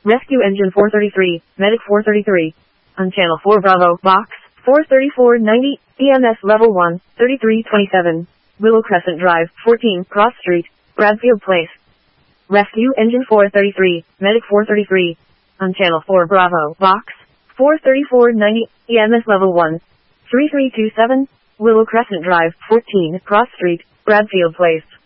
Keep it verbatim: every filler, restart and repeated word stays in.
Rescue Engine four thirty-three, Medic four thirty-three. On Channel four Bravo, Box, four thirty-four ninety, E M S Level one, thirty-three twenty-seven. Willow Crescent Drive, fourteen, Cross Street, Bradfield Place. Rescue Engine four thirty-three, Medic four thirty-three. On Channel four Bravo, Box, four thirty-four ninety, E M S Level one, thirty-three twenty-seven. Willow Crescent Drive, fourteen, Cross Street, Bradfield Place.